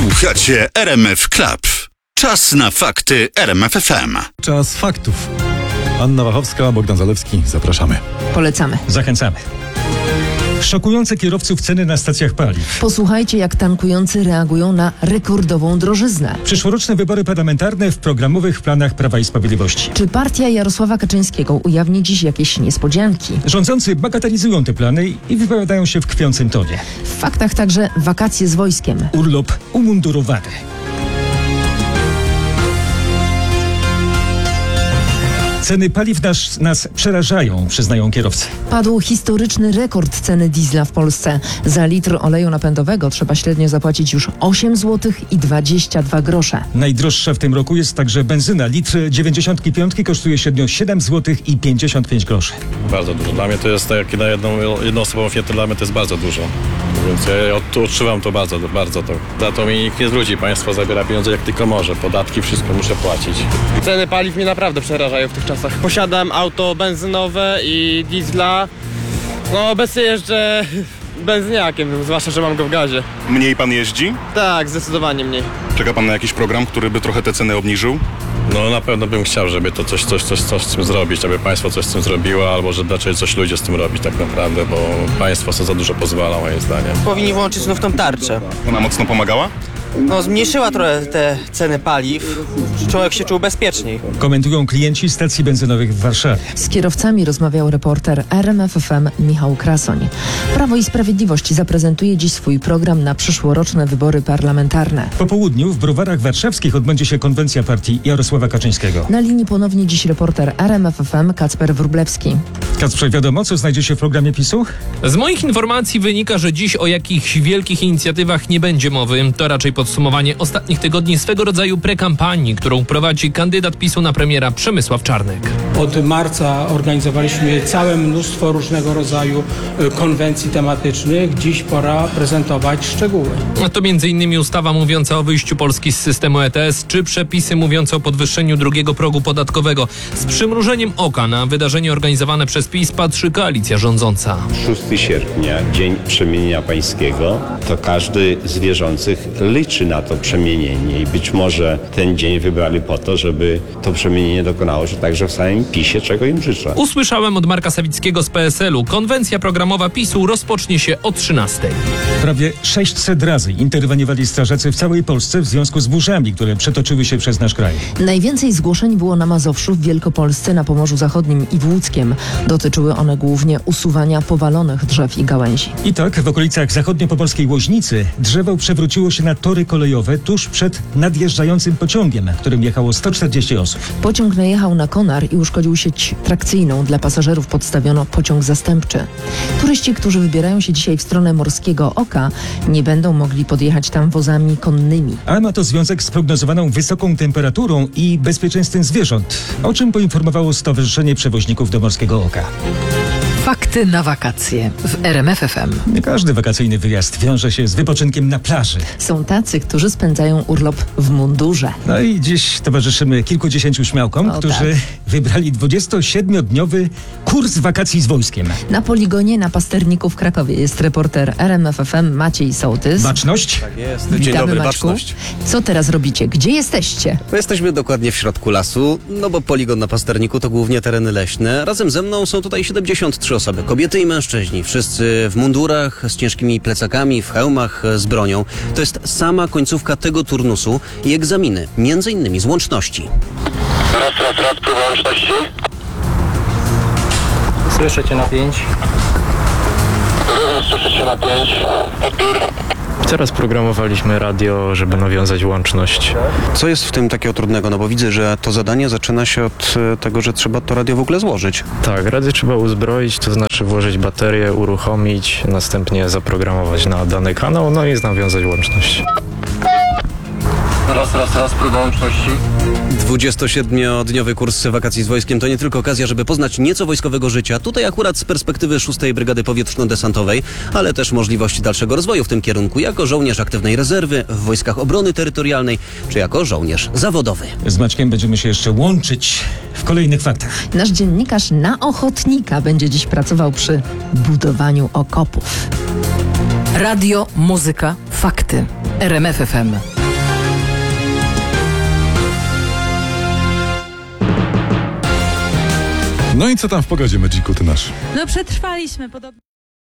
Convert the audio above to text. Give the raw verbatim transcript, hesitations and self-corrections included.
Słuchacie R M F Club. Czas na fakty R M F F M. Czas faktów. Anna Wachowska, Bogdan Zalewski. Zapraszamy. Polecamy. Zachęcamy. Szokujące kierowców ceny na stacjach paliw. Posłuchajcie, jak tankujący reagują na rekordową drożyznę. Przyszłoroczne wybory parlamentarne w programowych planach Prawa i Sprawiedliwości. Czy partia Jarosława Kaczyńskiego ujawni dziś jakieś niespodzianki? Rządzący bagatelizują te plany i wypowiadają się w kpiącym tonie. W faktach także wakacje z wojskiem. Urlop umundurowany. Ceny paliw nas, nas przerażają, przyznają kierowcy. Padł historyczny rekord ceny diesla w Polsce. Za litr oleju napędowego trzeba średnio zapłacić już osiem złotych i dwadzieścia dwa grosze. Najdroższa w tym roku jest także benzyna. Litr dziewięćdziesiąt pięć kosztuje średnio siedem złotych i pięćdziesiąt pięć groszy. Bardzo dużo. Dla mnie to jest, tak jak na jedną jednoosobową firmę, dla mnie to jest bardzo dużo. Więc ja od, odczuwam to bardzo, bardzo to. Za to mi nikt nie zwróci. Państwo zabiera pieniądze jak tylko może. Podatki, wszystko muszę płacić. Ceny paliw mnie naprawdę przerażają w tych czasach. Posiadam auto benzynowe i diesla. No obecnie jeżdżę benzyniakiem, zwłaszcza, że mam go w gazie. Mniej pan jeździ? Tak, zdecydowanie mniej. Czeka pan na jakiś program, który by trochę te ceny obniżył? No na pewno bym chciał, żeby to coś, coś, coś, coś z tym zrobić, żeby państwo coś z tym zrobiło, albo że zaczęli coś ludzie z tym robić tak naprawdę, bo państwo sobie za dużo pozwala, moim zdaniem. Powinni włączyć znów tą tarczę. Ona mocno pomagała? No zmniejszyła trochę te ceny paliw. Człowiek się czuł bezpieczniej. Komentują klienci stacji benzynowych w Warszawie. Z kierowcami rozmawiał reporter R M F F M Michał Krasoń. Prawo i Sprawiedliwość zaprezentuje dziś swój program na przyszłoroczne wybory parlamentarne. Po południu w Browarach Warszawskich odbędzie się konwencja partii Jarosława Kaczyńskiego. Na linii ponownie dziś reporter R M F F M Kacper Wróblewski. Kacprze, wiadomo, co znajdzie się w programie PiSu? Z moich informacji wynika, że dziś o jakichś wielkich inicjatywach nie będzie mowy. To raczej podsumowanie ostatnich tygodni swego rodzaju prekampanii, którą prowadzi kandydat PiSu na premiera Przemysław Czarnek. Od marca organizowaliśmy całe mnóstwo różnego rodzaju konwencji tematycznych. Dziś pora prezentować szczegóły. To między innymi ustawa mówiąca o wyjściu Polski z systemu E T S, czy przepisy mówiące o podwyższeniu drugiego progu podatkowego. Z przymrużeniem oka na wydarzenie organizowane przez PiS patrzy koalicja rządząca. szóstego sierpnia, Dzień Przemienienia Pańskiego, to każdy z wierzących liczy na to przemienienie i być może ten dzień wybrali po to, żeby to przemienienie dokonało się także w samym PiSie, czego im życzę. Usłyszałem od Marka Sawickiego z P S L u. Konwencja programowa PiSu rozpocznie się o trzynastej. Prawie sześćset razy interweniowali strażacy w całej Polsce w związku z burzami, które przetoczyły się przez nasz kraj. Najwięcej zgłoszeń było na Mazowszu, w Wielkopolsce, na Pomorzu Zachodnim i w Łódzkiem. Dotyczyły one głównie usuwania powalonych drzew i gałęzi. I tak w okolicach zachodniopomorskiej Łoźnicy drzewo przewróciło się na tory kolejowe tuż przed nadjeżdżającym pociągiem, którym jechało sto czterdzieści osób. Pociąg najechał na konar i uszkodził sieć trakcyjną. Dla pasażerów podstawiono pociąg zastępczy. Turyści, którzy wybierają się dzisiaj w stronę Morskiego Oka, nie będą mogli podjechać tam wozami konnymi. A ma to związek z prognozowaną wysoką temperaturą i bezpieczeństwem zwierząt, o czym poinformowało Stowarzyszenie Przewoźników do Morskiego Oka. Fakty na wakacje w R M F F M. Nie każdy wakacyjny wyjazd wiąże się z wypoczynkiem na plaży. Są tacy, którzy spędzają urlop w mundurze. No i dziś towarzyszymy kilkudziesięciu śmiałkom, o, którzy tak. wybrali dwudziestosiedmiodniowy kurs wakacji z wojskiem. Na poligonie na Pasterniku w Krakowie jest reporter R M F F M Maciej Sołtys. Baczność? Tak jest. Witamy, Dzień dobry, Maćku. baczność. Co teraz robicie? Gdzie jesteście? My jesteśmy dokładnie w środku lasu, no bo poligon na Pasterniku to głównie tereny leśne. Razem ze mną są tutaj siedemdziesiąt trzy osoby, kobiety i mężczyźni. Wszyscy w mundurach, z ciężkimi plecakami, w hełmach, z bronią. To jest sama końcówka tego turnusu i egzaminy, między innymi z łączności. Raz, raz, raz, próba łączności. Słyszę cię na pięć. Słyszę cię na pięć. Odbiór. Teraz programowaliśmy radio, żeby nawiązać łączność. Co jest w tym takiego trudnego? No bo widzę, że to zadanie zaczyna się od tego, że trzeba to radio w ogóle złożyć. Tak, radio trzeba uzbroić, to znaczy włożyć baterię, uruchomić, następnie zaprogramować na dany kanał, no i nawiązać łączność. Raz, raz, raz, próba łączności. dwudziestosiedmiodniowy kurs wakacji z wojskiem to nie tylko okazja, żeby poznać nieco wojskowego życia, tutaj akurat z perspektywy szóstej Brygady Powietrzno-Desantowej, ale też możliwości dalszego rozwoju w tym kierunku jako żołnierz aktywnej rezerwy, w Wojskach Obrony Terytorialnej, czy jako żołnierz zawodowy. Z Maćkiem będziemy się jeszcze łączyć w kolejnych faktach. Nasz dziennikarz na ochotnika będzie dziś pracował przy budowaniu okopów. Radio, muzyka, Fakty. R M F F M. No i co tam w pogodzie, Magiku, ty nasz? No przetrwaliśmy podobnie.